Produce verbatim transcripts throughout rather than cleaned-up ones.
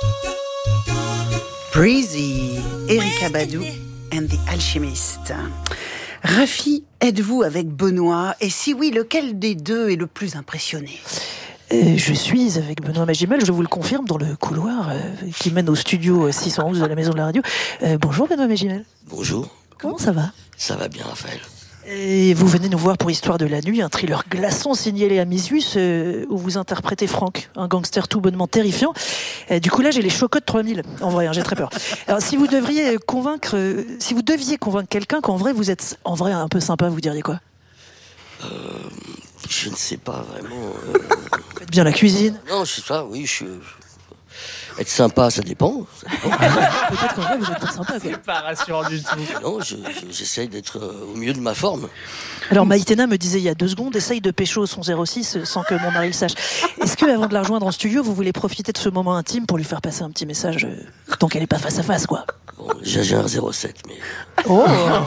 Breezy, Erykah Badu and the Alchemist. Rafi, êtes-vous avec Benoît? Et si oui, lequel des deux est le plus impressionné? Euh, je suis avec Benoît Magimel, je vous le confirme, dans le couloir euh, qui mène au studio six cent onze de la Maison de la Radio. Euh, bonjour Benoît Magimel. Bonjour. Comment ça va? Ça va bien, Raphaël. Et vous venez nous voir pour Histoire de la nuit, un thriller glaçant signé Léa Misus, euh, où vous interprétez Franck, un gangster tout bonnement terrifiant. Euh, du coup là, j'ai les chocottes trois mille. En vrai, hein, j'ai très peur. Alors si vous devriez convaincre, euh, si vous deviez convaincre quelqu'un qu'en vrai vous êtes en vrai un peu sympa, vous diriez quoi? euh, Je ne sais pas vraiment. Euh... Vous faites bien la cuisine? Non, je sais pas. Oui, je suis. Être sympa, ça dépend. Ça dépend. Peut-être qu'en vrai vous êtes pas sympa. C'est pas rassurant du tout. Non, je, je, j'essaye d'être au mieux de ma forme. Alors Maïtena me disait il y a deux secondes, essaye de pécho son zéro six sans que mon mari le sache. Est-ce que avant de la rejoindre en studio, vous voulez profiter de ce moment intime pour lui faire passer un petit message euh, tant qu'elle est pas face à face, quoi? Bon, j'ai j'ai un zéro sept, mais. Oh.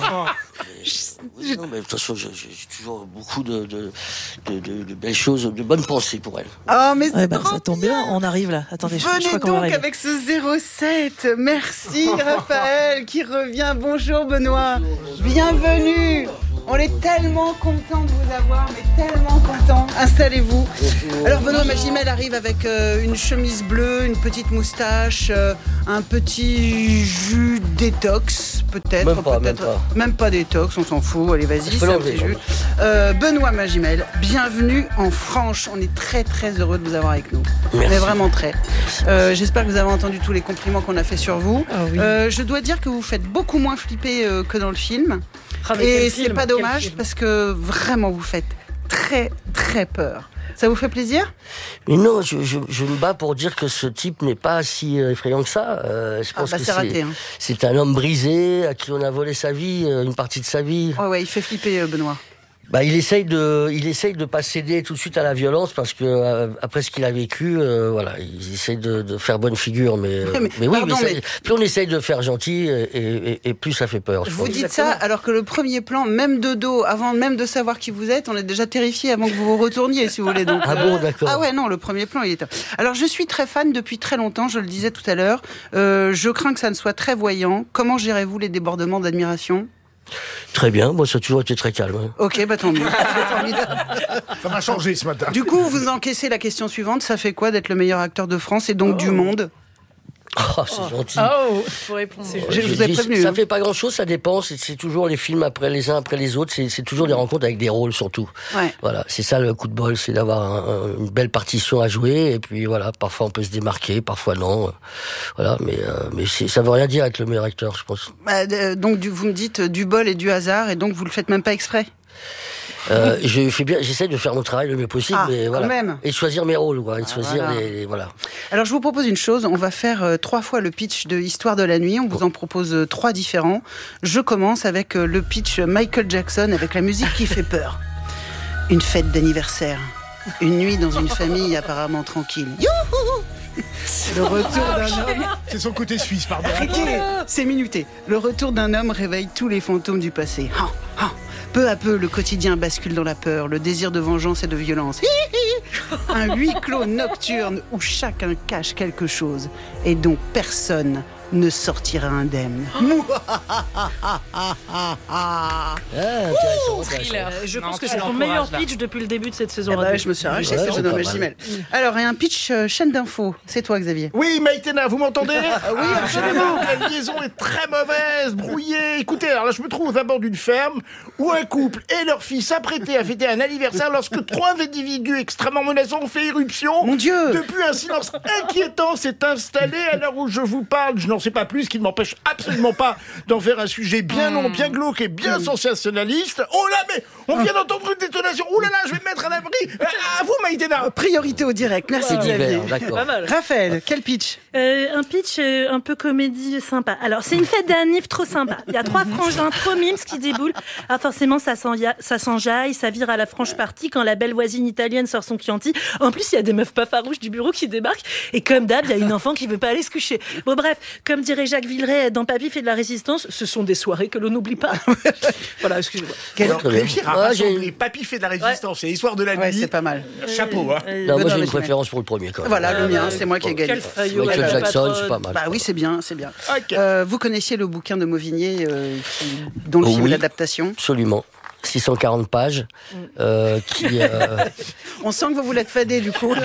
Oui, non, mais de toute façon, j'ai toujours beaucoup de, de, de, de, de belles choses, de bonnes pensées pour elle. Oh, mais c'est Ouais, bah, trop ça tombe bien. bien, on arrive là. Attendez, je, je Venez crois qu'on va donc arriver. avec ce zéro sept. Merci Raphaël qui revient. Bonjour Benoît. Bienvenue. On est tellement contents de vous avoir, mais tellement contents. Installez-vous. Alors Benoît Magimel arrive avec euh, une chemise bleue, une petite moustache, euh, un petit jus détox, peut-être. Même pas, peut-être. même pas. Même pas détox, on s'en fout. Allez, vas-y, Je peux c'est un l'enlever, petit jus. Euh, Benoît Magimel, bienvenue en Franche. On est très très heureux de vous avoir avec nous. Merci. On est vraiment très. Euh, J'espère que vous avez entendu tous les compliments qu'on a fait sur vous. Ah oui. Euh, je dois dire que vous faites beaucoup moins flipper euh, que dans le film. Ah, mais Et quel c'est film, pas quel dommage film. parce que vraiment vous faites très très peur. Ça vous fait plaisir? Mais non, je, je, je me bats pour dire que ce type n'est pas si euh, effrayant que ça. Euh, je Ah pense bah que c'est raté. Hein. c'est un homme brisé à qui on a volé sa vie, euh, une partie de sa vie. Ouais ouais, il fait flipper euh, Benoît. Bah, il essaye de, il essaye de pas céder tout de suite à la violence parce que euh, après ce qu'il a vécu, euh, voilà, il essaye de, de faire bonne figure, mais, euh, Mais- mais oui, pardon, mais, ça- mais- plus on essaye de faire gentil et, et, et plus ça fait peur. Je Vous pense. dites ça alors que le premier plan, même de dos, avant même de savoir qui vous êtes, on est déjà terrifié avant que vous vous retourniez, si vous voulez. Donc, Ah bon, d'accord. Ah ouais, non, le premier plan, il est. Alors, je suis très fan depuis très longtemps. Je le disais tout à l'heure. Euh, je crains que ça ne soit très voyant. Comment gérez-vous les débordements d'admiration? Très bien, moi ça a toujours été très calme. hein. Ok, bah tant mieux. C'est formidable. Ça m'a changé ce matin. Du coup, vous encaissez la question suivante. Ça fait quoi d'être le meilleur acteur de France et donc du monde? Oh, c'est gentil. Oh, faut répondre. Je J'ai vous ai dit, prévenu, Ça hein. fait pas grand chose, ça dépend. C'est c'est toujours les films après les uns après les autres. C'est c'est toujours des rencontres avec des rôles surtout. Ouais. Voilà, c'est ça le coup de bol, c'est d'avoir un- un- une belle partition à jouer. Et puis voilà, parfois on peut se démarquer, parfois non. Voilà, mais euh, mais c'est- ça veut rien dire être le meilleur acteur, je pense. Bah, euh, donc, du- vous me dites euh, du bol et du hasard, et donc vous le faites même pas exprès. Euh, je fais bien, j'essaie de faire mon travail le mieux possible, Ah, mais quand voilà. même. Et de choisir mes rôles, quoi, et de choisir voilà. les, les- voilà. Alors, je vous propose une chose. On va faire euh, trois fois le pitch de Histoire de la nuit. On vous en propose euh, trois différents. Je commence avec euh, le pitch Michael Jackson avec la musique qui fait peur. Une fête d'anniversaire. Une nuit dans une famille apparemment tranquille. Youhou! Le retour d'un homme. C'est son côté suisse, pardon. Arrêtez, c'est minuté. Le retour d'un homme réveille tous les fantômes du passé. Ah, ah. Peu à peu, le quotidien bascule dans la peur, le désir de vengeance et de violence. Hi, hi. Un huis clos nocturne où chacun cache quelque chose et dont personne ne sortira indemne. Ah, intéressant, Thriller. intéressant. Euh, je Non, pense que tu c'est ton l'encourages, meilleur là. pitch depuis le début de cette saison. Eh ben, radio. je me suis arraché, Ouais, c'est c'est Benoît pas mal. Magimel. Alors, et un pitch euh, chaîne d'infos. C'est toi, Xavier. Oui, Maïtena, vous m'entendez? Oui, absolument. La liaison est très mauvaise, brouillée. Écoutez, alors là, je me trouve aux abords d'une ferme où un couple et leur fille s'apprêtaient à fêter un anniversaire lorsque trois individus extrêmement menaçants ont fait irruption. Mon Dieu. Depuis, un silence inquiétant s'est installé à l'heure où je vous parle. Je n'en sais pas plus, ce qui ne m'empêche absolument pas d'en faire un sujet bien long, bien glauque et bien sensationnaliste. Oh là, mais on vient d'entendre une détonation. Oh là là, je vais me mettre à l'abri. Euh, À vous, Maïtena. Priorité au direct. Merci, C'est Xavier. divers, d'accord. Pas mal. Raphaël, quel pitch? Euh, un pitch euh, un peu comédie sympa. Alors, c'est une fête d'anniv trop sympa. Il y a trois frangins trop mimes qui déboulent. Ah, forcément, ça s'enja- ça s'enjaille, ça vire à la franche partie quand la belle voisine italienne sort son Chianti. En plus, il y a des meufs pas farouches du bureau qui débarquent. Et comme d'hab, il y a une enfant qui veut pas aller se coucher. Bon, bref, comme comme dirait Jacques Villeray dans Papy fait de la résistance, ce sont des soirées que l'on n'oublie pas. Voilà, excusez-moi. Quel Alors, réussir à Ouais, rassembler j'ai- Papy fait de la résistance et l'histoire de la Ouais, nuit. c'est pas mal. Chapeau, hein. Euh, Non, moi Benoît j'ai une Magimel. préférence pour le premier quand même. Voilà, le Ah, mien, bah, c'est moi qui ai gagné. Quel faillot, Michael la Jackson, patronne. c'est pas mal. Bah oui, c'est bien, c'est bien. Ok. Euh, vous connaissiez le bouquin de Mauvigné, euh, qui- dont le Oh film oui. est l'adaptation. Absolument. six cent quarante pages. euh, qui, euh, On sent que vous vous l'êtes fadé du coup.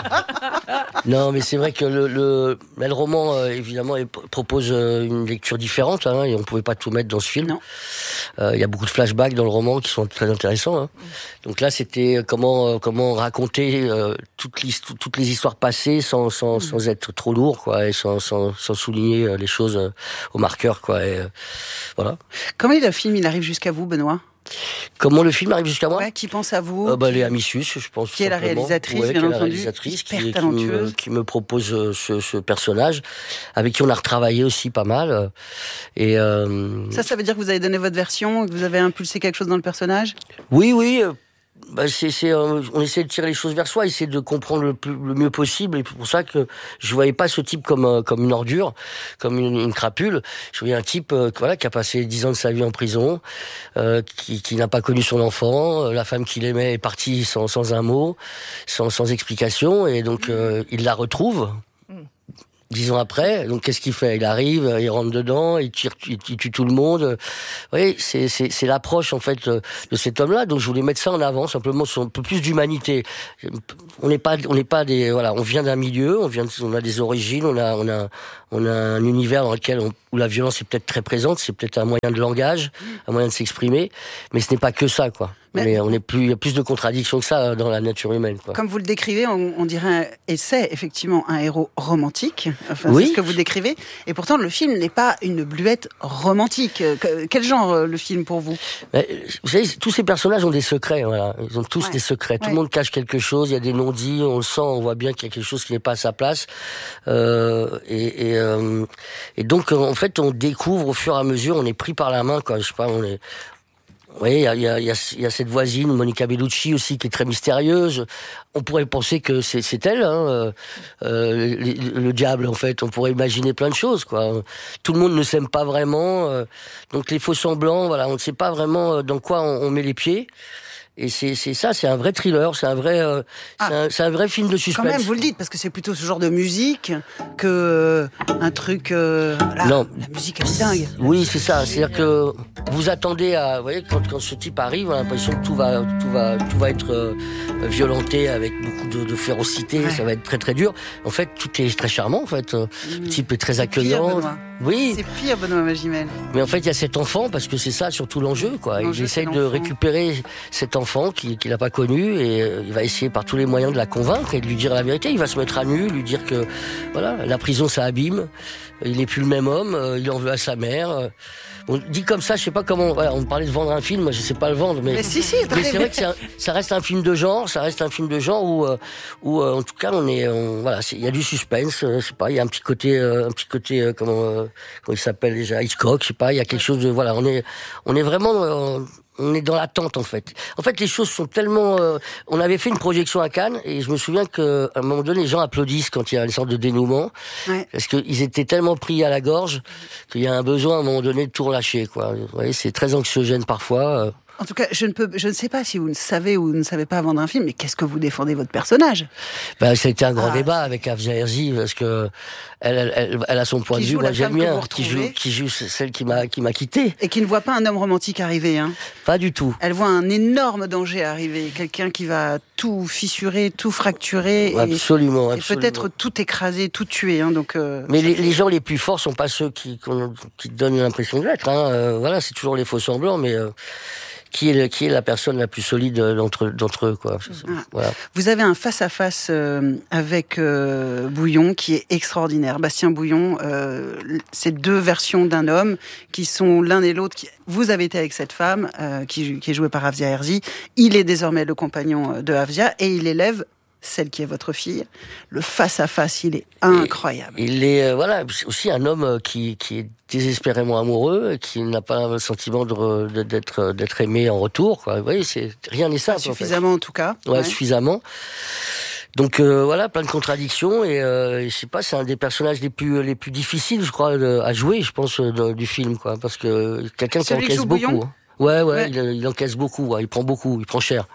Non, mais c'est vrai que le, le, mais le roman, euh, évidemment, il p- propose euh, une lecture différente, hein, et on pouvait pas tout mettre dans ce film. Non. Euh, Il y a beaucoup de flashbacks dans le roman qui sont très intéressants. Hein. Donc là, c'était comment euh, comment raconter euh, toutes, les, toutes les histoires passées sans sans, sans être trop lourd, quoi, et sans sans, sans souligner euh, les choses euh, au marqueur, quoi. Et, euh, voilà. Comment le film il arrive jusqu'à vous, Benoît? Comment le film arrive jusqu'à moi? Ouais, qui pense à vous? Euh, bah, les Amisus, je pense. Qui est la simplement. réalisatrice, Ouais, bien qui est la entendu, réalisatrice, qui, hyper qui me, talentueuse. qui me propose euh, ce, ce personnage, avec qui on a retravaillé aussi pas mal. euh, Et euh, Ça, ça veut dire que vous avez donné votre version, que vous avez impulsé quelque chose dans le personnage? oui, oui. euh, Bah c'est, c'est, euh, on essaie de tirer les choses vers soi, essayer de comprendre le, plus, le mieux possible. Et c'est pour ça que je voyais pas ce type comme euh, comme une ordure, comme une, une crapule. Je voyais un type euh, voilà qui a passé dix ans de sa vie en prison, euh, qui, qui n'a pas connu son enfant. Euh, la femme qu'il aimait est partie sans sans un mot, sans sans explication. Et donc euh, il la retrouve. Dix ans après, donc qu'est-ce qu'il fait? Il arrive, il rentre dedans, il tire, il, il tue tout le monde. Oui, c'est c'est c'est l'approche en fait de cet homme-là. Donc je voulais mettre ça en avant, simplement sur un peu plus d'humanité. On n'est pas on n'est pas des voilà, on vient d'un milieu, on vient, de, on a des origines, on a on a on a un univers dans lequel on, où la violence est peut-être très présente, c'est peut-être un moyen de langage, un moyen de s'exprimer, mais ce n'est pas que ça, quoi. Mais- On est, on est plus, il y a plus de contradictions que ça dans la nature humaine, quoi. Comme vous le décrivez, on, on dirait, un- et c'est effectivement un héros romantique, enfin, Oui. c'est ce que vous décrivez, et pourtant le film n'est pas une bluette romantique. Que- Quel genre euh, le film pour vous? Mais, vous savez, tous ces personnages ont des secrets, voilà. Ils ont tous Ouais. des secrets. Tout Ouais. le monde cache quelque chose. Il y a des non-dits. On le sent. On voit bien qu'il y a quelque chose qui n'est pas à sa place. Euh, et, et, euh, et donc, en fait, on découvre au fur et à mesure. On est pris par la main, quoi. Je sais pas. On est. Vous voyez, il y a, il y, a, il y, a, il y a cette voisine, Monica Bellucci aussi, qui est très mystérieuse. On pourrait penser que c'est, c'est elle, hein, euh, euh, le, le diable, en fait. On pourrait imaginer plein de choses, quoi. Tout le monde ne s'aime pas vraiment. Euh, donc les faux semblants, voilà, on ne sait pas vraiment dans quoi on, on met les pieds. Et c'est, c'est ça, c'est un vrai thriller, c'est un vrai, euh, Ah. c'est, un, c'est un vrai film de suspense. Quand même, vous le dites, parce que c'est plutôt ce genre de musique que euh, un truc... euh, voilà, Non. la musique, elle est dingue. Oui, c'est ça. C'est-à-dire que vous attendez à, vous voyez, quand, quand ce type arrive, on a l'impression que tout va, tout va, tout va être euh, violenté avec beaucoup de, de férocité. Ouais. Ça va être très très dur. En fait, tout est très charmant. En fait, le type est très C'est pire, accueillant. Benoît. Oui, C'est pire, Benoît Magimel. mais en fait, il y a cet enfant parce que c'est ça surtout l'enjeu, quoi. L'enjeu, Il essaye c'est de l'enfant. récupérer cet enfant qui qu'il n'a pas connu et euh, il va essayer par tous les moyens de la convaincre et de lui dire la vérité. Il va se mettre à nu, lui dire que voilà, la prison ça abîme. Il n'est plus le même homme. euh, Il en veut à sa mère. euh. On dit comme ça, je sais pas comment. Voilà, on me parlait de vendre un film, moi, je sais pas le vendre, mais. Mais si, si, Mais c'est très vrai que c'est un- ça reste un film de genre, ça reste un film de genre où, euh, où euh, en tout cas, on est, on- voilà, c'est- il y a du suspense, euh, je sais pas, il y a un petit côté, euh, un petit côté, euh, comment, euh, comment il s'appelle déjà, Hitchcock, je sais pas, il y a quelque chose de, voilà, on est, on est vraiment, euh, on est dans l'attente en fait. En fait, les choses sont tellement. Euh, on avait fait une projection à Cannes et je me souviens que à un moment donné, les gens applaudissent quand il y a une sorte de dénouement Ouais. parce qu'ils étaient tellement pris à la gorge qu'il y a un besoin à un moment donné de tout relâcher, quoi. Vous voyez, c'est très anxiogène parfois. euh. En tout cas, je ne peux, je ne sais pas si vous ne savez ou ne savez pas vendre un film, mais qu'est-ce que vous défendez votre personnage? Ben, ça a été un grand Ah. débat avec Afzia Herzi parce que elle, elle, elle, elle a son point Qui de vue, joue moi la j'aime femme que bien, vous qui retrouvez. joue, qui joue celle qui m'a, qui m'a quitté. Et qui ne voit pas un homme romantique arriver, hein. Pas du tout. Elle voit un énorme danger arriver, quelqu'un qui va tout fissurer, tout fracturer, et, Absolument, et absolument. peut-être tout écraser, tout tuer, hein. Donc, euh, Mais les, les gens les plus forts sont pas ceux qui, qu'on- qui donnent l'impression de l'être. Hein. Euh, voilà, c'est toujours les faux semblants, mais euh, qui est le- qui est la personne la plus solide d'entre d'entre eux, quoi. C'est- Ah. Voilà. vous avez un face-à-face euh, avec euh, Bouillon qui est extraordinaire. Bastien Bouillon, euh, c'est deux versions d'un homme qui sont l'un et l'autre. Qui... Vous avez été avec cette femme euh, qui, qui est jouée par Afzia Herzi. Il est désormais le compagnon de Afzia et il élève celle qui est votre fille. Le face-à-face, il est incroyable. Il est euh, voilà, c'est aussi un homme euh, qui qui est désespérément amoureux, et qui n'a pas le sentiment de, re- de- d'être d'être aimé en retour, quoi. Vous voyez, c'est rien n'est simple. en fait. Suffisamment en tout cas. Ouais, Ouais. suffisamment. Donc euh, voilà, plein de contradictions et euh, je sais pas, c'est un des personnages les plus les plus difficiles, je crois, de, à jouer, je pense, de, du film, quoi, parce que quelqu'un qui Celui qui encaisse joue beaucoup. Bouillon Hein. Ouais, ouais, Ouais. Il, il encaisse beaucoup, ouais, il prend beaucoup, il prend cher,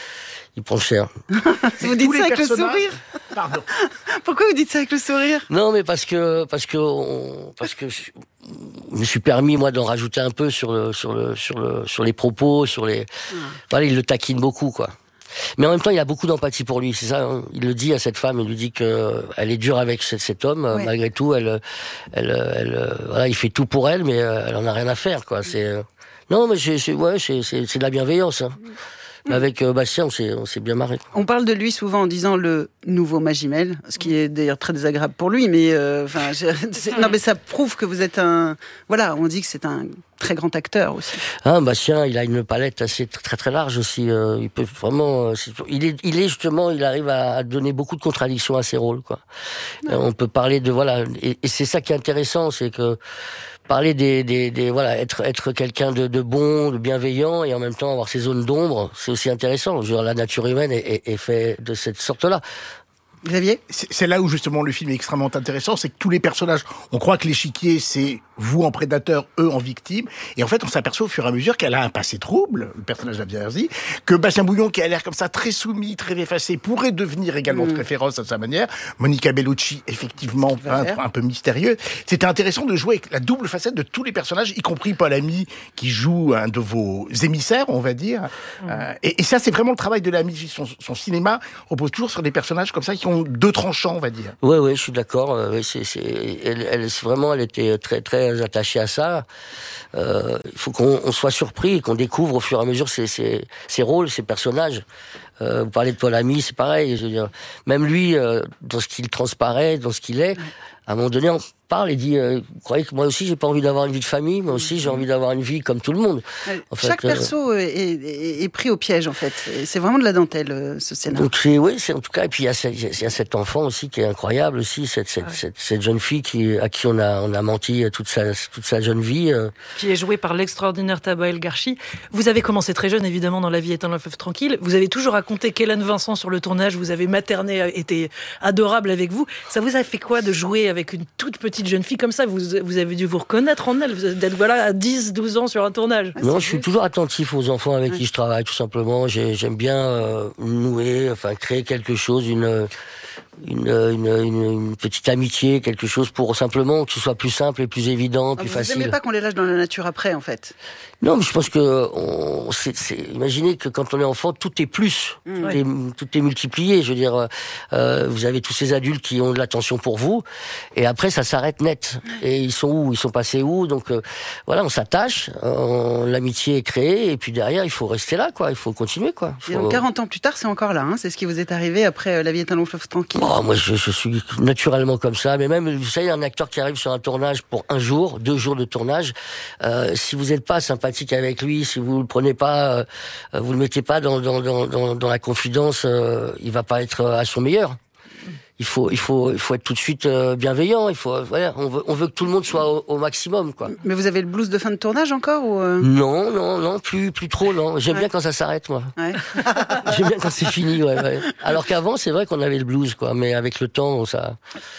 il prend cher. Vous dites tous ça les avec le personnages- sourire Pardon. Pourquoi vous dites ça avec le sourire Non, mais parce que parce que on, parce que je je me suis permis moi d'en rajouter un peu sur le sur le sur le sur les propos, sur les voilà, il le taquine beaucoup, quoi. Mais en même temps, il a beaucoup d'empathie pour lui, c'est ça. Hein, il le dit à cette femme, il lui dit que elle est dure avec cet, cet homme. Ouais. Malgré tout, elle, elle, elle, voilà, il fait tout pour elle, mais elle en a rien à faire, quoi. C'est euh, non, mais c'est, c'est ouais, c'est, c'est, c'est de la bienveillance. Hein. Mais avec euh, Bastien, on s'est, on s'est bien marré. On parle de lui souvent en disant le nouveau Magimel, ce qui est d'ailleurs très désagréable pour lui, mais euh, enfin, je- c'est- non, mais ça prouve que vous êtes un, voilà, on dit que c'est un très grand acteur aussi. Ah, Bastien, il a une palette assez très très large aussi. Euh, il peut vraiment, euh, c'est- il est, il est justement, il arrive à, à donner beaucoup de contradictions à ses rôles, quoi. Euh, on peut parler de voilà, et, et c'est ça qui est intéressant, c'est que parler des, des, des voilà, être être quelqu'un de, de bon, de bienveillant, et en même temps avoir ses zones d'ombre, c'est aussi intéressant. Je veux dire, la nature humaine est, est, est faite de cette sorte-là. Xavier? C'est c'est là où justement le film est extrêmement intéressant, c'est que tous les personnages, on croit que l'échiquier c'est vous en prédateur, eux en victime, et en fait on s'aperçoit au fur et à mesure qu'elle a un passé trouble, le personnage d'Avia Herzi, que Bastien Bouillon qui a l'air comme ça très soumis, très effacé, pourrait devenir également Mm. très féroce à sa manière, Monica Bellucci effectivement va un, faire. un peu mystérieux. C'était intéressant de jouer avec la double facette de tous les personnages, y compris Paul Ami qui joue un de vos émissaires, on va dire. Euh, et, et ça c'est vraiment le travail de Lamy, son, son cinéma repose toujours sur des personnages comme ça qui ont deux tranchants, on va dire. Ouais, ouais, je suis d'accord. Euh, c'est, c'est, elle, elle, c'est vraiment, elle était très, très attachée à ça. Euh, il faut qu'on on soit surpris et qu'on découvre au fur et à mesure ses, ses, ses rôles, ses personnages. Euh, vous parlez de Paul Ami, c'est pareil. Je veux dire, même lui, euh, dans ce qu'il transparaît, dans ce qu'il est, à un moment donné, on parle et dit, euh, vous croyez que moi aussi, j'ai pas envie d'avoir une vie de famille, moi aussi, j'ai envie d'avoir une vie comme tout le monde. En fait, Chaque euh, perso est, est- est pris au piège en fait. Et c'est vraiment de la dentelle euh, ce scénario. Donc c'est oui, c'est en tout cas. Et puis il y a, ce- il y a cet enfant aussi qui est incroyable aussi, cette cette, cette, cette jeune fille qui à qui on a on a menti toute sa toute sa jeune vie. euh. Qui est joué par l'extraordinaire Taba El Garchi. Vous avez commencé très jeune, évidemment, dans La vie est un long fleuve tranquille. Vous avez toujours raconté qu'Hélène Vincent sur le tournage, vous avez materné, été adorable avec vous. Ça vous a fait quoi de jouer avec une toute petite jeune fille comme ça? Vous, vous avez dû vous reconnaître en elle, d'être voilà, à dix, douze ans sur un tournage. Non, je suis toujours attentif aux enfants avec qui je travaille, tout simplement. J'ai, j'aime bien euh, nouer, enfin créer quelque chose, une une, une une une petite amitié, quelque chose pour simplement que ce soit plus simple et plus évident, plus Vous facile. n'aimez pas qu'on les lâche dans la nature après en fait. Non, mais je pense que on, c'est, c'est, imaginez que quand on est enfant, tout est plus, Mmh. tout, Ouais. est, tout est multiplié. Je veux dire, euh, vous avez tous ces adultes qui ont de l'attention pour vous, et après ça s'arrête net. Et ils sont où? Ils sont passés où? Donc euh, voilà, on s'attache, on- l'amitié est créée, et puis derrière, il faut rester là, quoi. Il faut continuer, quoi. Il Et faut- donc quarante ans plus tard, c'est encore là. Hein. C'est ce qui vous est arrivé après euh, La vie est un long fleuve tranquille. Oh, moi, je, je suis naturellement comme ça. Mais même, vous savez, un acteur qui arrive sur un tournage pour un jour, deux jours de tournage, euh, si vous n'êtes pas sympathique avec lui, si vous le prenez pas, euh, vous le mettez pas dans dans dans dans, dans la confidence, euh, il va pas être euh, à son meilleur. Il faut il faut il faut être tout de suite euh, bienveillant. Il faut voilà, on veut on veut que tout le monde soit au, au maximum, quoi. Mais vous avez le blues de fin de tournage encore ou euh... Non non non plus plus trop non. J'aime Ouais. bien quand ça s'arrête, moi. ouais. J'aime bien quand c'est fini, ouais, ouais. Alors qu'avant, c'est vrai qu'on avait le blues, quoi. Mais avec le temps, ça,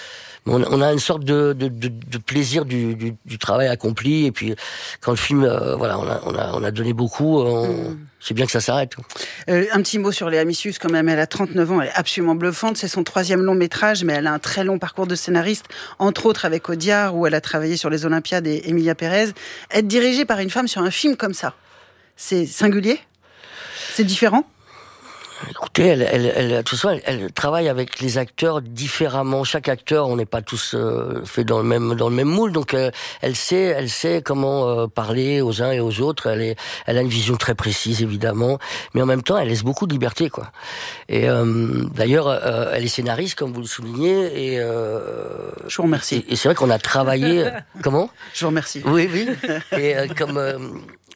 on a, on a une sorte de, de, de, de plaisir du, du, du travail accompli. Et puis, quand le film, euh, voilà, on a, on a, on a donné beaucoup. On, Mm. C'est bien que ça s'arrête. Euh, un petit mot sur Léa Missus quand même. Elle a trente-neuf ans, elle est absolument bluffante. C'est son troisième long métrage, mais elle a un très long parcours de scénariste, entre autres avec Audiard, où elle a travaillé sur les Olympiades et Emilia Pérez. Être dirigée par une femme sur un film comme ça, c'est singulier? C'est différent? Écoutez, elle, elle, elle, de toute façon, elle, elle travaille avec les acteurs différemment. Chaque acteur, on n'est pas tous euh, faits dans le même dans le même moule, donc euh, elle sait, elle sait comment euh, parler aux uns et aux autres. Elle est, elle a une vision très précise, évidemment, mais en même temps, elle laisse beaucoup de liberté, quoi. Et euh, d'ailleurs, euh, elle est scénariste, comme vous le soulignez, et euh, Je vous remercie. et, et c'est vrai qu'on a travaillé. Comment? Je vous remercie. Oui, oui. Et euh, comme euh,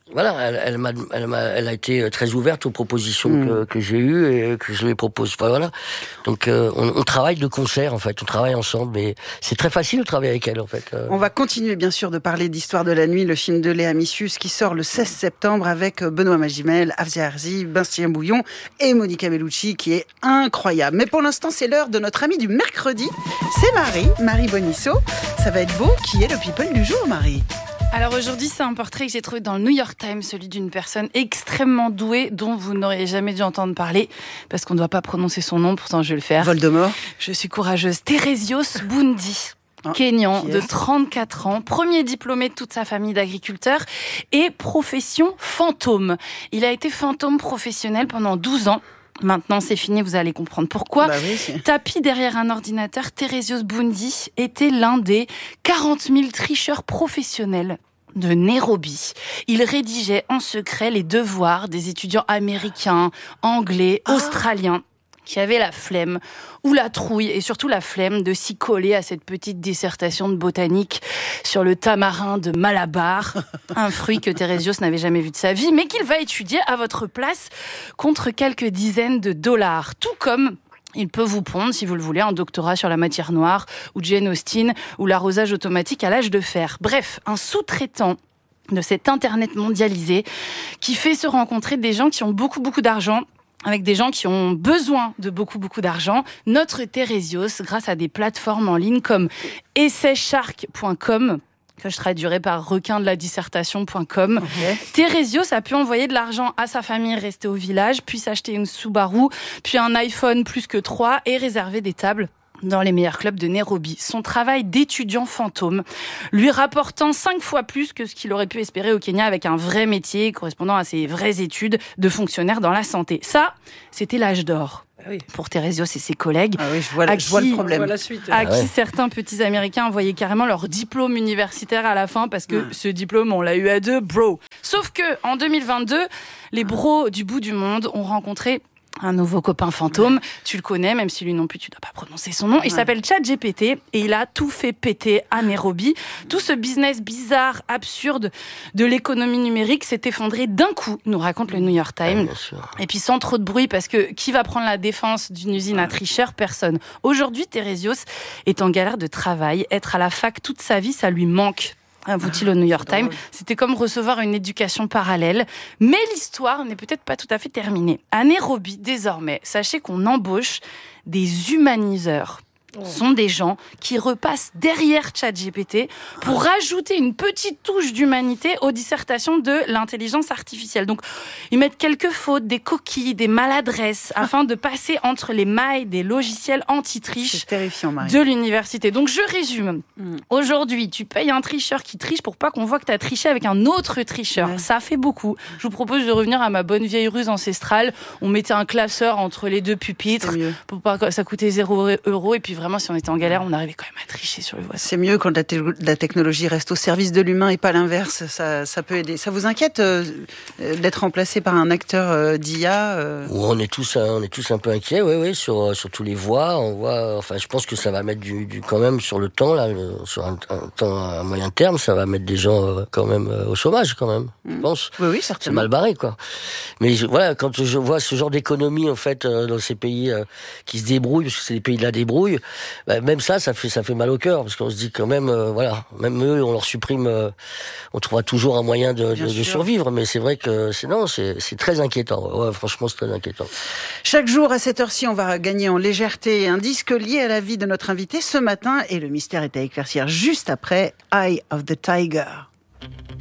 voilà, elle, elle, m'a, elle, m'a, elle a été très ouverte aux propositions mmh. que, que j'ai eues et que je lui propose. Enfin, voilà. Donc, euh, on, on travaille de concert, en fait. On travaille ensemble, mais c'est très facile de travailler avec elle, en fait. On va continuer, bien sûr, de parler d'Histoire de la nuit, le film de Léa Missius qui sort le seize septembre avec Benoît Magimel, Afzia Herzi, Bastien Bouillon et Monica Bellucci, qui est incroyable. Mais pour l'instant, c'est l'heure de notre amie du mercredi. C'est Marie, Marie Bonisso. Ça va être beau. Qui est le people du jour, Marie ? Alors aujourd'hui, c'est un portrait que j'ai trouvé dans le New York Times, celui d'une personne extrêmement douée dont vous n'auriez jamais dû entendre parler, parce qu'on ne doit pas prononcer son nom, pourtant je vais le faire. Voldemort. Je suis courageuse. Thérésios Boundi. Ah, Kényan de trente-quatre ans, premier diplômé de toute sa famille d'agriculteurs et profession fantôme. Il a été fantôme professionnel pendant douze ans. Maintenant, c'est fini, vous allez comprendre pourquoi. Bah oui, Tapis derrière un ordinateur, Thérésios Boundi était l'un des quarante mille tricheurs professionnels de Nairobi. Il rédigeait en secret les devoirs des étudiants américains, anglais, ah. australiens, qui avaient la flemme ou la trouille et surtout la flemme de s'y coller à cette petite dissertation de botanique sur le tamarin de Malabar, un fruit que Thérésios n'avait jamais vu de sa vie, mais qu'il va étudier à votre place contre quelques dizaines de dollars. Tout comme il peut vous pondre, si vous le voulez, un doctorat sur la matière noire ou Jane Austen ou l'arrosage automatique à l'âge de fer. Bref, un sous-traitant de cet Internet mondialisé qui fait se rencontrer des gens qui ont beaucoup, beaucoup d'argent avec des gens qui ont besoin de beaucoup, beaucoup d'argent. Notre Thérésios, grâce à des plateformes en ligne comme essay shark point com, que je traduirai par requin de la dissertation point com. Okay. Thérésios a pu envoyer de l'argent à sa famille restée au village, puis s'acheter une Subaru, puis un iPhone plus que trois et réserver des tables dans les meilleurs clubs de Nairobi. Son travail d'étudiant fantôme lui rapportant cinq fois plus que ce qu'il aurait pu espérer au Kenya avec un vrai métier correspondant à ses vraies études de fonctionnaire dans la santé. Ça, c'était l'âge d'or. Oui. Pour Thérésios et ses collègues, ah oui, je vois, la, qui, je vois le problème. La suite. À ah ouais. qui certains petits Américains envoyaient carrément leur diplôme universitaire à la fin parce que mmh. ce diplôme, on l'a eu à deux, bro. Sauf que en deux mille vingt-deux, les bros du bout du monde ont rencontré un nouveau copain fantôme, ouais. tu le connais, même si lui non plus tu dois pas prononcer son nom. Il ouais. s'appelle ChatGPT et il a tout fait péter à Nairobi. Tout ce business bizarre, absurde de l'économie numérique s'est effondré d'un coup, nous raconte le New York Times. Ouais, et puis sans trop de bruit, parce que qui va prendre la défense d'une usine à tricheurs ? Personne. Aujourd'hui, Thérésios est en galère de travail. Être à la fac toute sa vie, ça lui manque. Avoue-t-il au New York Times. C'était comme recevoir une éducation parallèle. Mais l'histoire n'est peut-être pas tout à fait terminée. À Nairobi, désormais, sachez qu'on embauche des humaniseurs. Ce sont des gens qui repassent derrière ChatGPT pour rajouter une petite touche d'humanité aux dissertations de l'intelligence artificielle. Donc, ils mettent quelques fautes, des coquilles, des maladresses, afin de passer entre les mailles des logiciels anti-triche de l'université. Donc, je résume. Mm. Aujourd'hui, tu payes un tricheur qui triche pour pas qu'on voit que tu as triché avec un autre tricheur. Ouais. Ça fait beaucoup. Je vous propose de revenir à ma bonne vieille ruse ancestrale. On mettait un classeur entre les deux pupitres pour pas que ça coûtait zéro euro et puis vraiment, si on était en galère, on arrivait quand même à tricher sur le voisin. C'est mieux quand la, te- la technologie reste au service de l'humain et pas l'inverse. Ça, ça peut aider. Ça vous inquiète euh, d'être remplacé par un acteur euh, d'I A euh... On est tous, on est tous un peu inquiets, oui, oui, sur sur tous les voix. On voit, enfin, je pense que ça va mettre du, du quand même sur le temps là, le, sur un, un temps à moyen terme, ça va mettre des gens euh, quand même euh, au chômage quand même. Mmh. Je pense. Oui, oui, certainement. C'est mal barré quoi. Mais je, voilà, quand je vois ce genre d'économie en fait euh, dans ces pays euh, qui se débrouillent, parce que c'est des pays de la débrouille. Bah, même ça, ça fait, ça fait mal au cœur, parce qu'on se dit quand même, euh, voilà, même eux, on leur supprime, euh, on trouvera toujours un moyen de, de, de survivre, mais c'est vrai que c'est, non, c'est, c'est très inquiétant. Ouais, franchement, c'est très inquiétant. Chaque jour, à cette heure-ci, on va gagner en légèreté un disque lié à la vie de notre invité ce matin, et le mystère est à éclaircir juste après Eye of the Tiger.